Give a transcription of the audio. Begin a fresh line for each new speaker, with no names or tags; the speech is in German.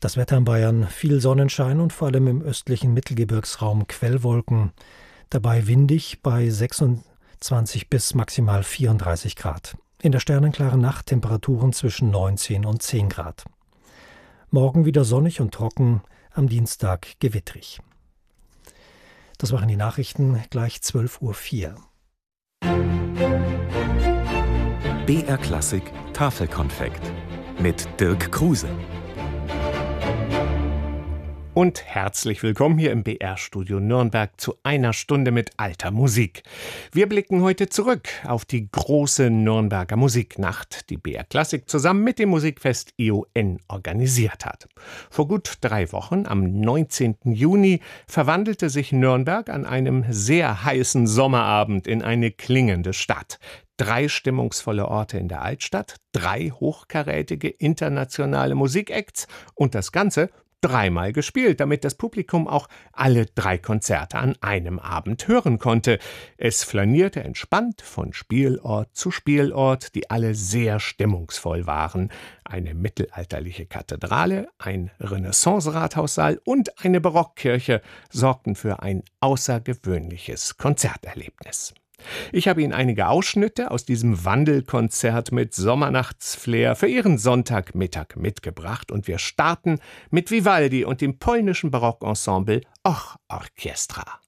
Das Wetter in Bayern: viel Sonnenschein und vor allem im östlichen Mittelgebirgsraum Quellwolken. Dabei windig bei 26 bis maximal 34 Grad. In der sternenklaren Nacht Temperaturen zwischen 19 und 10 Grad. Morgen wieder sonnig und trocken, am Dienstag gewittrig. Das waren die Nachrichten, gleich 12:04 Uhr.
BR Klassik Tafelkonfekt mit Dirk Kruse.
Und herzlich willkommen hier im BR-Studio Nürnberg zu einer Stunde mit alter Musik. Wir blicken heute zurück auf die große Nürnberger Musiknacht, die BR Klassik zusammen mit dem Musikfest ION organisiert hat. Vor gut 3 Wochen, am 19. Juni, verwandelte sich Nürnberg an einem sehr heißen Sommerabend in eine klingende Stadt. 3 stimmungsvolle Orte in der Altstadt, 3 hochkarätige internationale Musikacts und das Ganze 3-mal gespielt, damit das Publikum auch alle 3 Konzerte an einem Abend hören konnte. Es flanierte entspannt von Spielort zu Spielort, die alle sehr stimmungsvoll waren. Eine mittelalterliche Kathedrale, ein Renaissance-Rathaussaal und eine Barockkirche sorgten für ein außergewöhnliches Konzerterlebnis. Ich habe Ihnen einige Ausschnitte aus diesem Wandelkonzert mit Sommernachtsflair für Ihren Sonntagmittag mitgebracht und wir starten mit Vivaldi und dem polnischen Barockensemble Och Orchestra.